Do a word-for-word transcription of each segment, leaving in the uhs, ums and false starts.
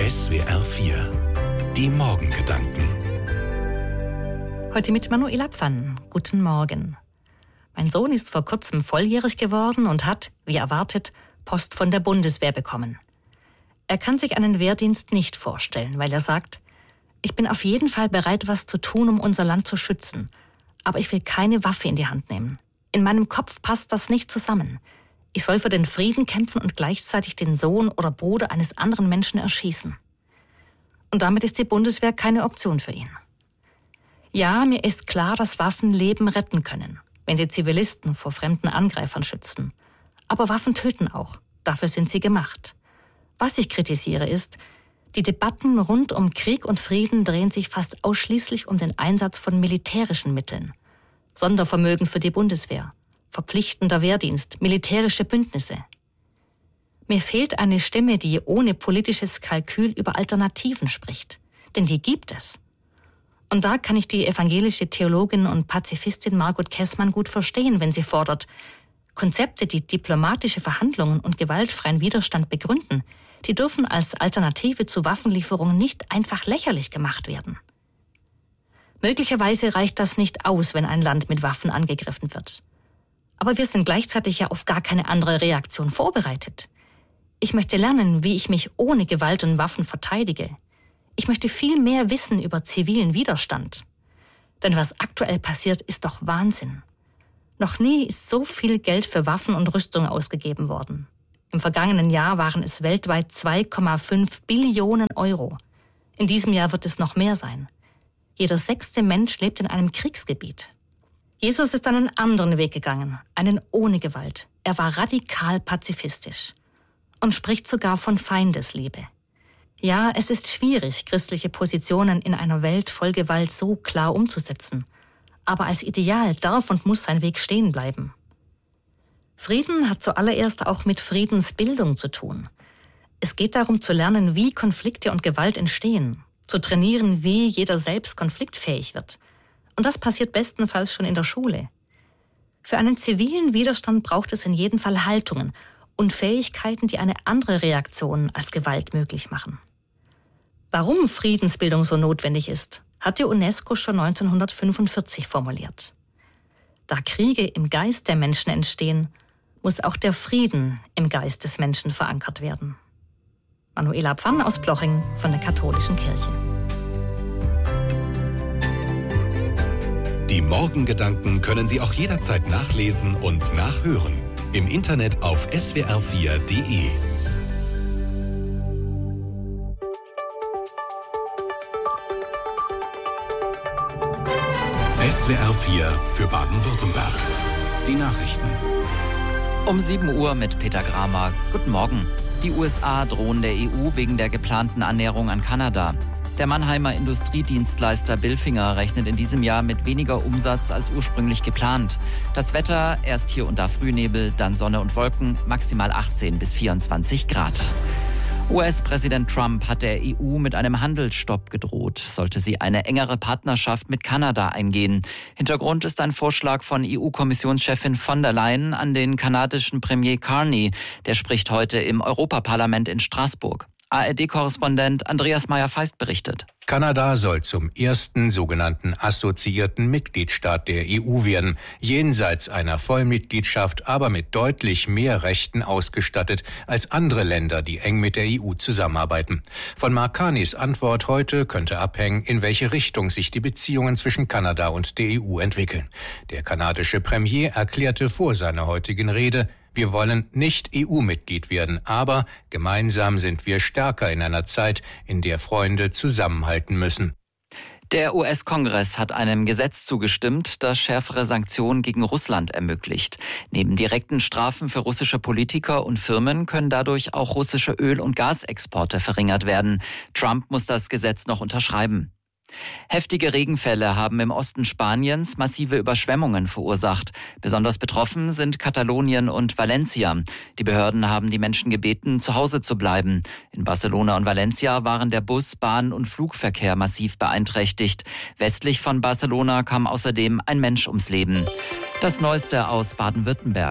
S W R vier. Die Morgengedanken. Heute mit Manuela Pfann. Guten Morgen. Mein Sohn ist vor kurzem volljährig geworden und hat, wie erwartet, Post von der Bundeswehr bekommen. Er kann sich einen Wehrdienst nicht vorstellen, weil er sagt, ich bin auf jeden Fall bereit, was zu tun, um unser Land zu schützen. Aber ich will keine Waffe in die Hand nehmen. In meinem Kopf passt das nicht zusammen. Ich soll für den Frieden kämpfen und gleichzeitig den Sohn oder Bruder eines anderen Menschen erschießen. Und damit ist die Bundeswehr keine Option für ihn. Ja, mir ist klar, dass Waffen Leben retten können, wenn sie Zivilisten vor fremden Angreifern schützen. Aber Waffen töten auch. Dafür sind sie gemacht. Was ich kritisiere ist, die Debatten rund um Krieg und Frieden drehen sich fast ausschließlich um den Einsatz von militärischen Mitteln. Sondervermögen für die Bundeswehr, verpflichtender Wehrdienst, militärische Bündnisse. Mir fehlt eine Stimme, die ohne politisches Kalkül über Alternativen spricht. Denn die gibt es. Und da kann ich die evangelische Theologin und Pazifistin Margot Kessmann gut verstehen, wenn sie fordert, Konzepte, die diplomatische Verhandlungen und gewaltfreien Widerstand begründen, die dürfen als Alternative zu Waffenlieferungen nicht einfach lächerlich gemacht werden. Möglicherweise reicht das nicht aus, wenn ein Land mit Waffen angegriffen wird. Aber wir sind gleichzeitig ja auf gar keine andere Reaktion vorbereitet. Ich möchte lernen, wie ich mich ohne Gewalt und Waffen verteidige. Ich möchte viel mehr wissen über zivilen Widerstand. Denn was aktuell passiert, ist doch Wahnsinn. Noch nie ist so viel Geld für Waffen und Rüstung ausgegeben worden. Im vergangenen Jahr waren es weltweit zwei Komma fünf Billionen Euro. In diesem Jahr wird es noch mehr sein. Jeder sechste Mensch lebt in einem Kriegsgebiet. Jesus ist einen anderen Weg gegangen, einen ohne Gewalt. Er war radikal pazifistisch und spricht sogar von Feindesliebe. Ja, es ist schwierig, christliche Positionen in einer Welt voll Gewalt so klar umzusetzen. Aber als Ideal darf und muss sein Weg stehen bleiben. Frieden hat zuallererst auch mit Friedensbildung zu tun. Es geht darum zu lernen, wie Konflikte und Gewalt entstehen, zu trainieren, wie jeder selbst konfliktfähig wird. Und das passiert bestenfalls schon in der Schule. Für einen zivilen Widerstand braucht es in jedem Fall Haltungen und Fähigkeiten, die eine andere Reaktion als Gewalt möglich machen. Warum Friedensbildung so notwendig ist, hat die UNESCO schon neunzehnhundertfünfundvierzig formuliert. Da Kriege im Geist der Menschen entstehen, muss auch der Frieden im Geist des Menschen verankert werden. Manuela Pfann aus Ploching von der Katholischen Kirche. Die Morgengedanken können Sie auch jederzeit nachlesen und nachhören. Im Internet auf S W R vier Punkt de. S W R vier für Baden-Württemberg. Die Nachrichten. Um sieben Uhr mit Peter Gramer. Guten Morgen. Die U S A drohen der E U wegen der geplanten Annäherung an Kanada. Der Mannheimer Industriedienstleister Bilfinger rechnet in diesem Jahr mit weniger Umsatz als ursprünglich geplant. Das Wetter, erst hier und da Frühnebel, dann Sonne und Wolken, maximal achtzehn bis vierundzwanzig Grad. U S-Präsident Trump hat der E U mit einem Handelsstopp gedroht, sollte sie eine engere Partnerschaft mit Kanada eingehen. Hintergrund ist ein Vorschlag von E U-Kommissionschefin von der Leyen an den kanadischen Premier Carney. Der spricht heute im Europaparlament in Straßburg. A R D-Korrespondent Andreas Meyer-Feist berichtet. Kanada soll zum ersten sogenannten assoziierten Mitgliedstaat der E U werden, jenseits einer Vollmitgliedschaft, aber mit deutlich mehr Rechten ausgestattet als andere Länder, die eng mit der E U zusammenarbeiten. Von Mark Carneys Antwort heute könnte abhängen, in welche Richtung sich die Beziehungen zwischen Kanada und der E U entwickeln. Der kanadische Premier erklärte vor seiner heutigen Rede, wir wollen nicht E U-Mitglied werden, aber gemeinsam sind wir stärker in einer Zeit, in der Freunde zusammenhalten müssen. Der U S-Kongress hat einem Gesetz zugestimmt, das schärfere Sanktionen gegen Russland ermöglicht. Neben direkten Strafen für russische Politiker und Firmen können dadurch auch russische Öl- und Gasexporte verringert werden. Trump muss das Gesetz noch unterschreiben. Heftige Regenfälle haben im Osten Spaniens massive Überschwemmungen verursacht. Besonders betroffen sind Katalonien und Valencia. Die Behörden haben die Menschen gebeten, zu Hause zu bleiben. In Barcelona und Valencia waren der Bus-, Bahn- und Flugverkehr massiv beeinträchtigt. Westlich von Barcelona kam außerdem ein Mensch ums Leben. Das Neueste aus Baden-Württemberg.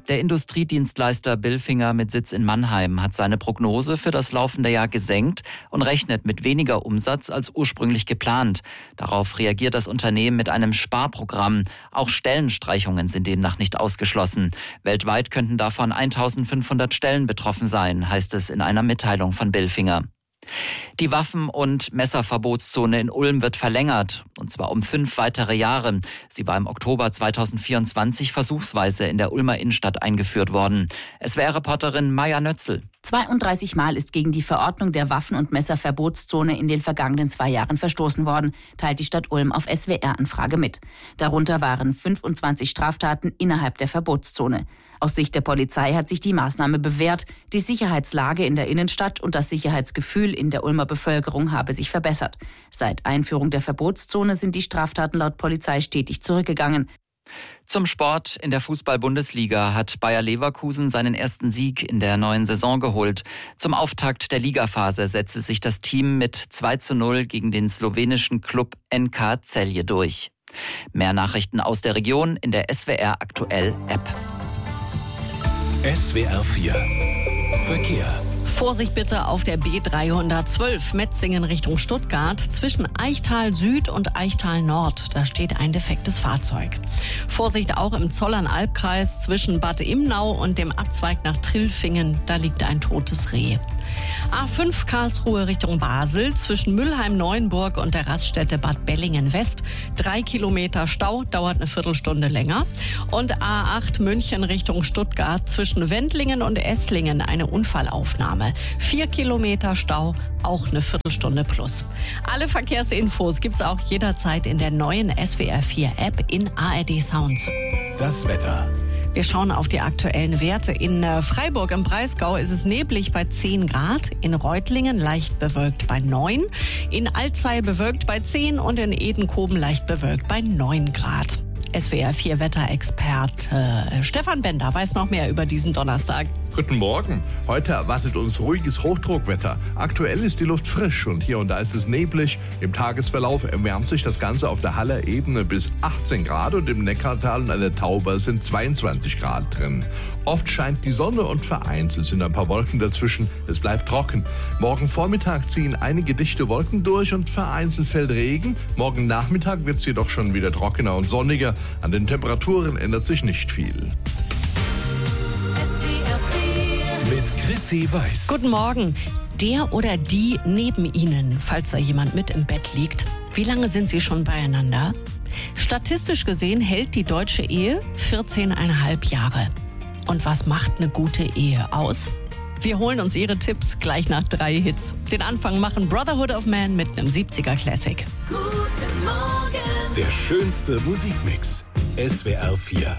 Der Industriedienstleister Bilfinger mit Sitz in Mannheim hat seine Prognose für das laufende Jahr gesenkt und rechnet mit weniger Umsatz als ursprünglich geplant. Darauf reagiert das Unternehmen mit einem Sparprogramm. Auch Stellenstreichungen sind demnach nicht ausgeschlossen. Weltweit könnten davon eintausendfünfhundert Stellen betroffen sein, heißt es in einer Mitteilung von Bilfinger. Die Waffen- und Messerverbotszone in Ulm wird verlängert, und zwar um fünf weitere Jahre. Sie war im Oktober zweitausendvierundzwanzig versuchsweise in der Ulmer Innenstadt eingeführt worden. S W R-Reporterin Maja Nötzl. zweiunddreißig Mal ist gegen die Verordnung der Waffen- und Messerverbotszone in den vergangenen zwei Jahren verstoßen worden, teilt die Stadt Ulm auf S W R-Anfrage mit. Darunter waren fünfundzwanzig Straftaten innerhalb der Verbotszone. Aus Sicht der Polizei hat sich die Maßnahme bewährt. Die Sicherheitslage in der Innenstadt und das Sicherheitsgefühl in der Ulmer Bevölkerung habe sich verbessert. Seit Einführung der Verbotszone sind die Straftaten laut Polizei stetig zurückgegangen. Zum Sport. In der Fußball-Bundesliga hat Bayer Leverkusen seinen ersten Sieg in der neuen Saison geholt. Zum Auftakt der Ligaphase setzte sich das Team mit zwei zu null gegen den slowenischen Klub N K Celje durch. Mehr Nachrichten aus der Region in der S W R Aktuell App. S W R vier Verkehr. Vorsicht bitte auf der B dreihundertzwölf Metzingen Richtung Stuttgart zwischen Eichtal Süd und Eichtal Nord. Da steht ein defektes Fahrzeug. Vorsicht auch im Zollern-Albkreis zwischen Bad Imnau und dem Abzweig nach Trilfingen. Da liegt ein totes Reh. A fünf Karlsruhe Richtung Basel zwischen Mülheim-Neuenburg und der Raststätte Bad Bellingen West. Drei Kilometer Stau, dauert eine Viertelstunde länger. Und A acht München Richtung Stuttgart zwischen Wendlingen und Esslingen eine Unfallaufnahme. Vier Kilometer Stau, auch eine Viertelstunde plus. Alle Verkehrsinfos gibt's auch jederzeit in der neuen S W R vier App in A R D Sounds. Das Wetter. Wir schauen auf die aktuellen Werte. In Freiburg im Breisgau ist es neblig bei zehn Grad, in Reutlingen leicht bewölkt bei neun, in Alzey bewölkt bei zehn und in Edenkoben leicht bewölkt bei neun Grad. S W R vier Wetterexperte äh, Stefan Bender weiß noch mehr über diesen Donnerstag. Guten Morgen. Heute erwartet uns ruhiges Hochdruckwetter. Aktuell ist die Luft frisch und hier und da ist es neblig. Im Tagesverlauf erwärmt sich das Ganze auf der Haller Ebene bis achtzehn Grad und im Neckartal und an der Tauber sind zweiundzwanzig Grad drin. Oft scheint die Sonne und vereinzelt sind ein paar Wolken dazwischen. Es bleibt trocken. Morgen Vormittag ziehen einige dichte Wolken durch und vereinzelt fällt Regen. Morgen Nachmittag wird es jedoch schon wieder trockener und sonniger. An den Temperaturen ändert sich nicht viel. Mit Chrissy Weiß. Guten Morgen. Der oder die neben Ihnen, falls da jemand mit im Bett liegt, wie lange sind Sie schon beieinander? Statistisch gesehen hält die deutsche Ehe vierzehneinhalb Jahre. Und was macht eine gute Ehe aus? Wir holen uns Ihre Tipps gleich nach drei Hits. Den Anfang machen Brotherhood of Man mit einem siebziger Classic. Guten Morgen. Der schönste Musikmix. S W R vier.